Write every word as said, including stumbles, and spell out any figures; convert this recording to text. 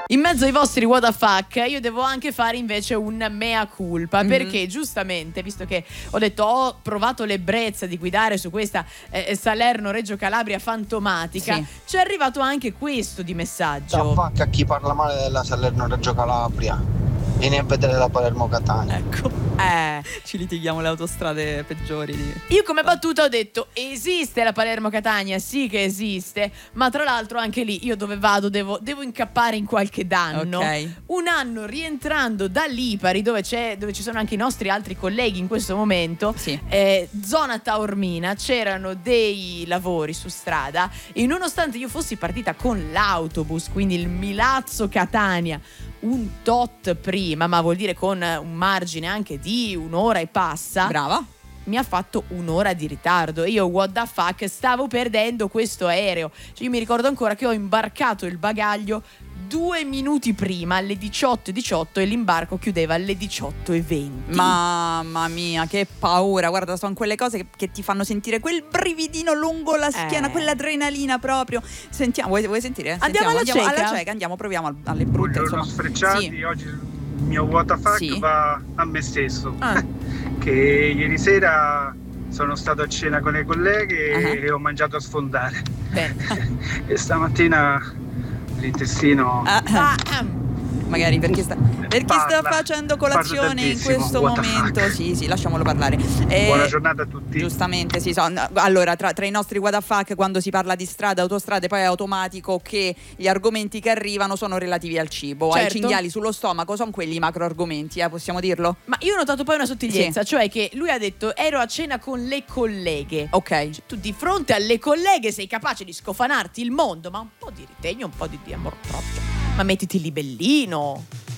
In mezzo ai vostri what the fuck io devo anche fare invece un mea culpa, mm-hmm. perché giustamente, visto che ho detto ho provato l'ebbrezza di guidare su questa eh, Salerno-Reggio Calabria fantomatica, sì. Ci è arrivato anche questo di messaggio. Da fuck a chi parla male della Salerno-Reggio Calabria. Vieni a vedere la Palermo-Catania. Ecco, eh, ci litighiamo le autostrade peggiori di... Io come battuta ho detto esiste la Palermo-Catania, sì che esiste, ma tra l'altro anche lì io dove vado devo, devo incappare in qualche danno. Okay. Un anno rientrando da Lipari, dove, c'è, dove ci sono anche i nostri altri colleghi in questo momento, sì. eh, zona Taormina, c'erano dei lavori su strada e nonostante io fossi partita con l'autobus, quindi il Milazzo-Catania, un tot prima, ma vuol dire con un margine anche di un'ora e passa. Brava. Mi ha fatto un'ora di ritardo e io what the fuck stavo perdendo questo aereo. Cioè, io mi ricordo ancora che ho imbarcato il bagaglio due minuti prima, alle diciotto e diciotto, e l'imbarco chiudeva alle diciotto e venti. Mamma mia, che paura. Guarda, sono quelle cose che, che ti fanno sentire quel brividino lungo la schiena, eh. quell'adrenalina proprio. Sentiamo, vuoi, vuoi sentire? Andiamo, Sentiamo, alla, andiamo cieca. alla cieca, andiamo, proviamo alle brutte. Buongiorno sfrecciati, sì. Oggi il mio what the fuck sì. va a me stesso. Ah. Che ieri sera sono stato a cena con le colleghe uh-huh. e ho mangiato a sfondare. Bene. E stamattina l'intestino ah, ah, magari perché sta, perché parla, sta facendo colazione in questo momento. Sì, sì, lasciamolo parlare. Eh, Buona giornata a tutti. Giustamente, sì. So, allora, tra, tra i nostri what the fuck, quando si parla di strade, autostrade, poi è automatico che gli argomenti che arrivano sono relativi al cibo. Certo. Ai cinghiali sullo stomaco sono quelli macro argomenti, eh, possiamo dirlo? Ma io ho notato poi una sottigliezza, sì. Cioè che lui ha detto ero a cena con le colleghe. Ok. Cioè, tu di fronte alle colleghe sei capace di scofanarti il mondo, ma un po' di ritegno, un po' di, di amor proprio. Ma mettiti libellino.